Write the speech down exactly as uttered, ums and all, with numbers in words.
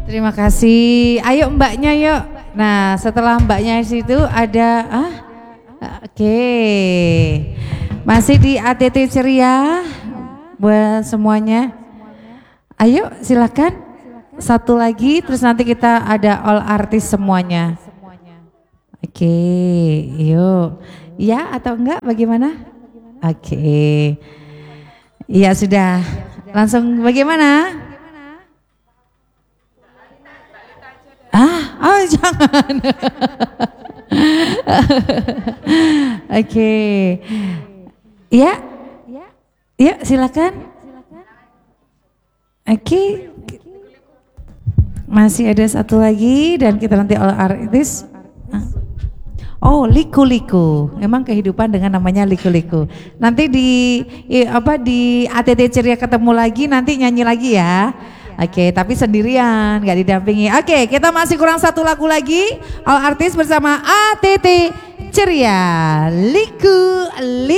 Terima kasih. Ayo mbaknya yuk. Nah setelah mbaknya situ ada ah oke okay. Masih di A T T Ceria buat semuanya. Ayo silakan satu lagi terus nanti kita ada all artis semuanya. Oke okay. Yuk ya atau enggak bagaimana? Oke okay. Ya sudah langsung bagaimana? Ah, oh jangan. Oke, okay. Ya, ya silakan. Oke, okay. Masih ada satu lagi dan kita nanti all artis. Oh, liku-liku. Emang kehidupan dengan namanya liku-liku. Nanti di apa di A T T Ceria ketemu lagi, nanti nyanyi lagi ya. Oke, okay, tapi sendirian, nggak didampingi. Oke, okay, kita masih kurang satu lagu lagi. All artis bersama A T T Ceria. Liku, liku.